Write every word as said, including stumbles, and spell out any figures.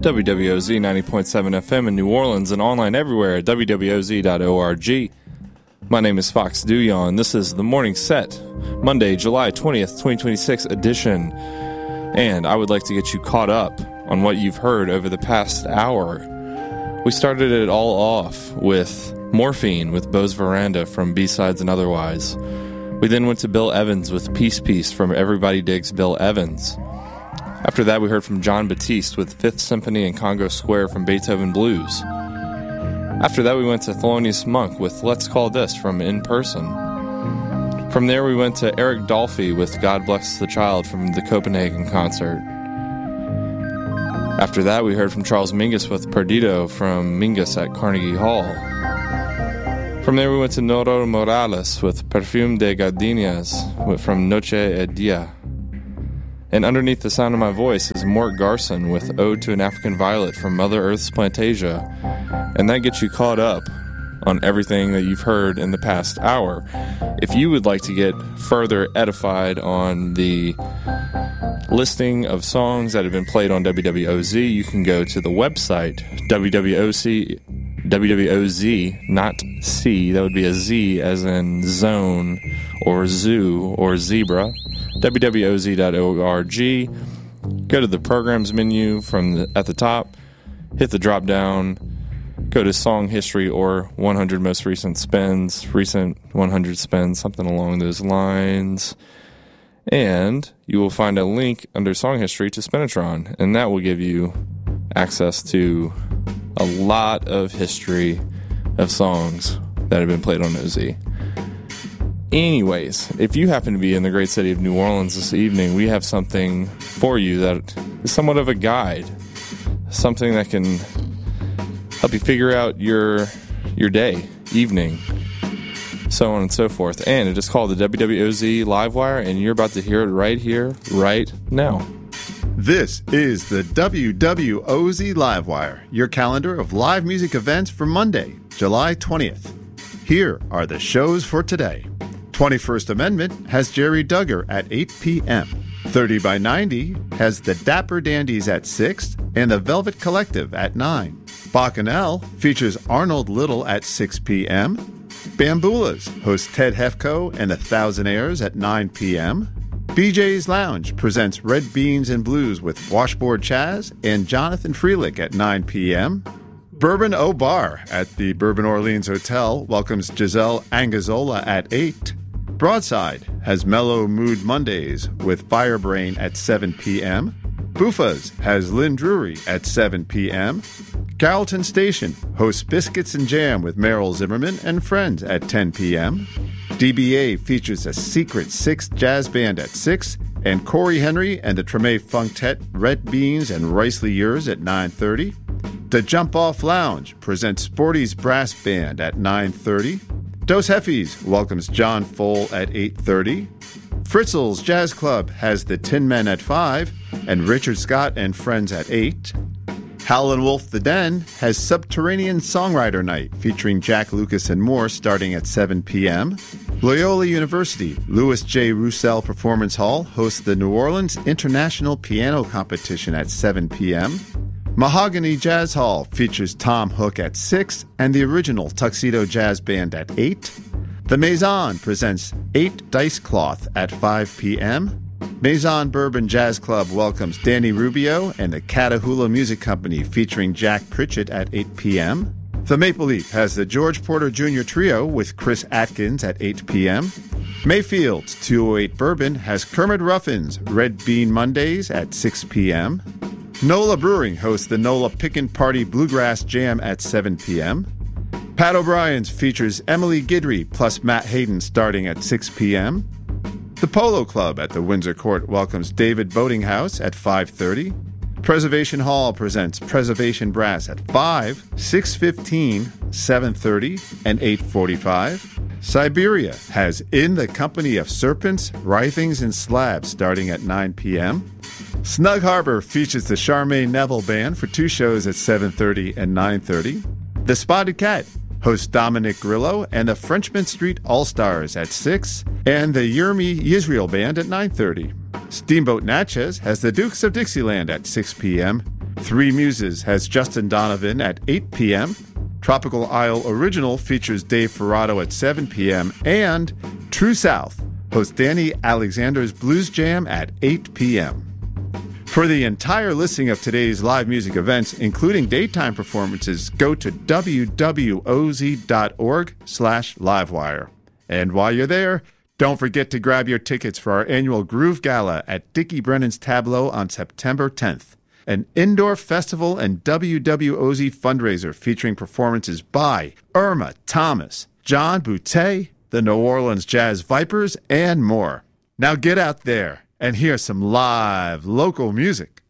W W O Z ninety point seven F M in New Orleans and online everywhere at W W O Z dot org. My name is Fox Duyon. This is the Morning Set, Monday, July twentieth, twenty twenty-six edition. And I would like to get you caught up on what you've heard over the past hour. We started it all off with Morphine with Beau's Veranda from B-Sides and Otherwise. We then went to Bill Evans with Peace Piece from Everybody Digs Bill Evans. After that, we heard from John Batiste with Fifth Symphony and Congo Square from Beethoven Blues. After that, we went to Thelonious Monk with Let's Call This from In Person. From there, we went to Eric Dolphy with God Bless the Child from the Copenhagen concert. After that, we heard from Charles Mingus with Perdido from Mingus at Carnegie Hall. From there, we went to Noro Morales with Perfume de Gardenias from Noche e Dia. And underneath the sound of my voice is Mort Garson with Ode to an African Violet from Mother Earth's Plantasia. And that gets you caught up on everything that you've heard in the past hour. If you would like to get further edified on the listing of songs that have been played on W W O Z, you can go to the website, W W O Z, W W O Z, not C, that would be a Z as in zone or zoo or zebra, W W O Z dot org. Go to the programs menu from the, at the top, hit the drop down, go to song history or one hundred most recent spins, recent one hundred spins, something along those lines. And you will find a link under song history to Spinitron, and that will give you access to a lot of history of songs that have been played on O Z. Anyways, if you happen to be in the great city of New Orleans this evening, we have something for you that is somewhat of a guide, something that can help you figure out your your day, evening, so on and so forth. And it is called the W W O Z Livewire, and you're about to hear it right here, right now. This is the W W O Z Livewire, your calendar of live music events for Monday, July twentieth. Here are the shows for today. twenty-first Amendment has Jerry Duggar at eight p.m. thirty by ninety has the Dapper Dandies at six and the Velvet Collective at nine. Bacchanal features Arnold Little at six p.m. Bamboolas hosts Ted Hefko and the Thousandaires at nine p.m. B J's Lounge presents Red Beans and Blues with Washboard Chaz and Jonathan Freelick at nine p.m. Bourbon Au Bar at the Bourbon Orleans Hotel welcomes Giselle Angazola at eight. Broadside has Mellow Mood Mondays with Firebrain at seven p.m. Buffa's has Lynn Drury at seven p.m. Carrollton Station hosts Biscuits and Jam with Meryl Zimmerman and Friends at ten p.m. D B A features a Secret Six jazz band at six, and Corey Henry and the Treme Funktet Red Beans and Ricely Yours at nine thirty. The Jump Off Lounge presents Sporty's Brass Band at nine thirty. Dos Heffies welcomes John Fohl at eight thirty. Fritzl's Jazz Club has the Tin Men at five, and Richard Scott and Friends at eight. Howlin' Wolf the Den has Subterranean Songwriter Night featuring Jack Lucas and more starting at seven p.m. Loyola University Louis J. Roussel Performance Hall hosts the New Orleans International Piano Competition at seven p.m. Mahogany Jazz Hall features Tom Hook at six and the original Tuxedo Jazz Band at eight. The Maison presents eight Dice Cloth at five p.m. Maison Bourbon Jazz Club welcomes Danny Rubio and the Catahoula Music Company featuring Jack Pritchett at eight p.m. The Maple Leaf has the George Porter Junior Trio with Chris Atkins at eight p.m. Mayfield's two oh eight Bourbon has Kermit Ruffin's Red Bean Mondays at six p.m. NOLA Brewing hosts the NOLA Pickin' Party Bluegrass Jam at seven p.m. Pat O'Brien's features Emily Guidry plus Matt Hayden starting at six p.m. The Polo Club at the Windsor Court welcomes David Boatinghouse at five thirty. Preservation Hall presents Preservation Brass at five, six fifteen, seven thirty, and eight forty-five. Siberia has In the Company of Serpents, Writhings, and Slabs starting at nine p.m. Snug Harbor features the Charmaine Neville Band for two shows at seven thirty and nine thirty. The Spotted Cat hosts Dominic Grillo and the Frenchman Street All-Stars at six, and the Yermi Yisrael Band at nine thirty. Steamboat Natchez has the Dukes of Dixieland at six p.m., Three Muses has Justin Donovan at eight p.m., Tropical Isle Original features Dave Ferrato at seven p.m., and True South hosts Danny Alexander's Blues Jam at eight p.m. For the entire listing of today's live music events, including daytime performances, go to w w o z dot org slash livewire. And while you're there, don't forget to grab your tickets for our annual Groove Gala at Dickie Brennan's Tableau on September tenth, an indoor festival and W W O Z fundraiser featuring performances by Irma Thomas, John Boutte, the New Orleans Jazz Vipers, and more. Now get out there and hear some live local music.